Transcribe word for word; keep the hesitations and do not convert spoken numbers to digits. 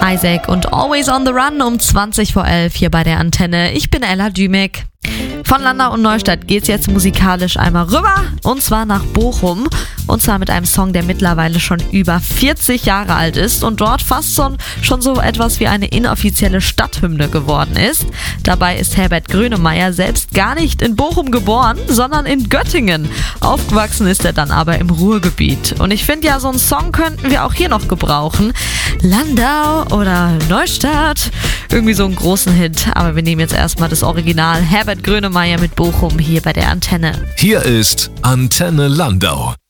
Isaac und Always on the Run um zwanzig vor elf hier bei der Antenne. Ich bin Ella Dümek. Von Landau und Neustadt geht's jetzt musikalisch einmal rüber, und zwar nach Bochum. Und zwar mit einem Song, der mittlerweile schon über vierzig Jahre alt ist und dort fast so, schon so etwas wie eine inoffizielle Stadthymne geworden ist. Dabei ist Herbert Grönemeyer selbst gar nicht in Bochum geboren, sondern in Göttingen. Aufgewachsen ist er dann aber im Ruhrgebiet. Und ich finde ja, so einen Song könnten wir auch hier noch gebrauchen. Landau oder Neustadt, irgendwie so einen großen Hit. Aber wir nehmen jetzt erstmal das Original. Herbert Grönemeyer mit Bochum hier bei der Antenne. Hier ist Antenne Landau.